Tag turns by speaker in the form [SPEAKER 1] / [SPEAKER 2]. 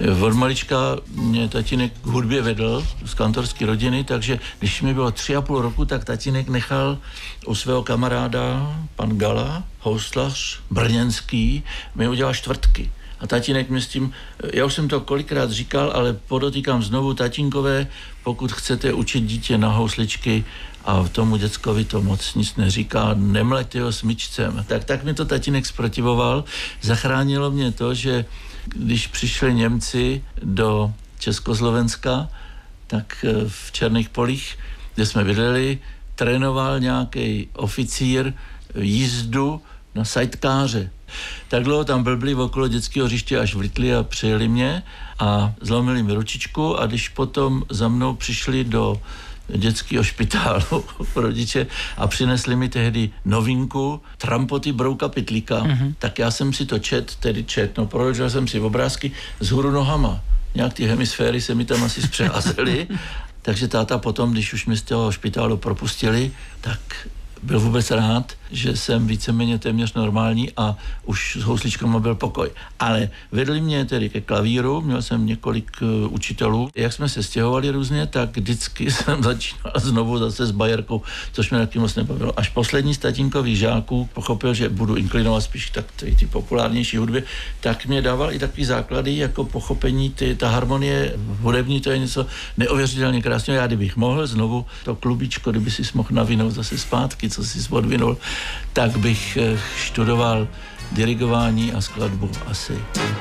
[SPEAKER 1] Od malička mě tatínek k hudbě vedl z kantorské rodiny, takže když mi bylo 3,5 roku, tak tatínek nechal u svého kamaráda, pan Gala, houslař, brněnský, mi udělal čtvrtky. A tatínek mi s tím, já už jsem to kolikrát říkal, ale podotýkám znovu, tatínkové, pokud chcete učit dítě na housličky a tomu děckovi to moc nic neříká, nemleťte ho smyčcem. Tak mi to tatínek zprotivoval. Zachránilo mě to, že když přišli Němci do Československa, tak v Černých Polích, kde jsme bydleli, trénoval nějaký oficír jízdu na sajtkáře. Tak dlouho tam blbli okolo dětského hřiště, až vlitli a přijeli mě a zlomili mi ručičku a když potom za mnou přišli do dětského špitálu rodiče a přinesli mi tehdy novinku Trampoty Brouka Pytlíka, tak já jsem si to proložil jsem si obrázky z hůru nohama. Nějak ty hemisféry se mi tam asi zpřeházely. Takže táta potom, když už mě z toho špitálu propustili, tak byl vůbec rád, že jsem víceméně téměř normální a už s housličkama byl pokoj. Ale vedli mě tedy ke klavíru, měl jsem několik učitelů. Jak jsme se stěhovali různě, tak vždycky jsem začínal znovu zase s bajerkou, což mě taky moc nebavilo. Až poslední z tatínkových žáků pochopil, že budu inklinovat spíš tak ty populárnější hudby, tak mě dával i takový základy jako pochopení, ta harmonie hudební, to je něco neuvěřitelně krásného. Já kdybych mohl znovu to klubíčko, kdyby si mohl navinout zase zpátky, co si odvinul, tak bych študoval dirigování a skladbu asi.